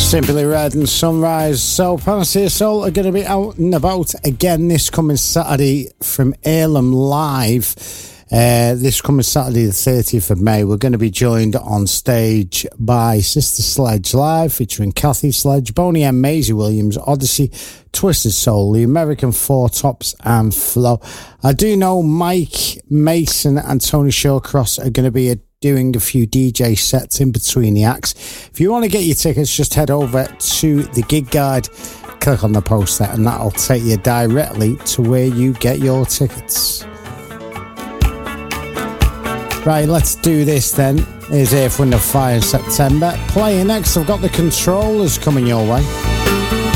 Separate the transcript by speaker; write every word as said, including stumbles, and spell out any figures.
Speaker 1: Simply Red and Sunrise. So Panacea Soul are going to be out and about again this coming Saturday from Earlham Live. Uh, this coming Saturday the thirtieth of May, we're going to be joined on stage by Sister Sledge Live featuring Kathy Sledge, Boney M, Maisie Williams, Odyssey, Twisted Soul, the American Four Tops and Flo. I do know Mike Mason and Tony Shawcross are going to be a doing a few D J sets in between the acts. If you want to get your tickets, just head over to the gig guide, click on the poster, and that'll take you directly to where you get your tickets. Right, let's do this then. Here's Earth, Wind and Fire in September. Playing next, I've got the Controllers coming your way.